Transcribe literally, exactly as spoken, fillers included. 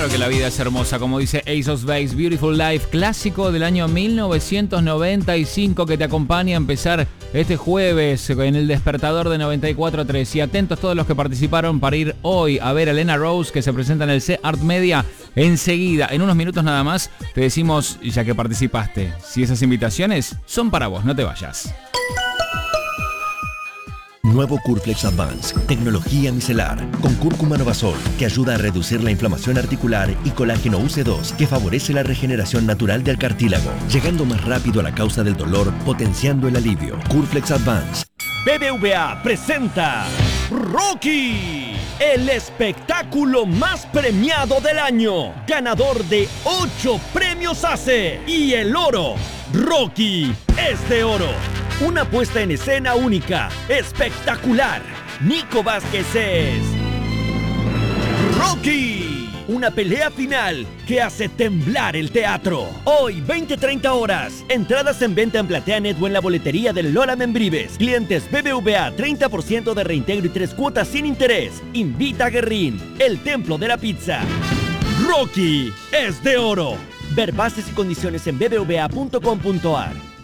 Claro que la vida es hermosa, como dice Ace of Base, Beautiful Life, clásico del año mil novecientos noventa y cinco que te acompaña a empezar este jueves en el despertador de noventa y cuatro punto tres. Y atentos todos los que participaron para ir hoy a ver a Elena Rose, que se presenta en el C Art Media. Enseguida, en unos minutos nada más, te decimos, ya que participaste, si esas invitaciones son para vos, no te vayas. Nuevo Curflex Advance, tecnología micelar, con cúrcuma Novasol, que ayuda a reducir la inflamación articular, y colágeno U C dos, que favorece la regeneración natural del cartílago, llegando más rápido a la causa del dolor, potenciando el alivio. Curflex Advance. B B V A presenta Rocky, el espectáculo más premiado del año, ganador de ocho premios A C E y el oro. Rocky es de oro. Una puesta en escena única, espectacular. Nico Vázquez es Rocky. Una pelea final que hace temblar el teatro. Hoy, veinte treinta horas. Entradas en venta en PlateaNet o en la boletería del Lola Membrives. Clientes B B V A, treinta por ciento de reintegro y tres cuotas sin interés. Invita a Guerrín, el templo de la pizza. Rocky es de oro. Ver bases y condiciones en b b v a punto com punto a r.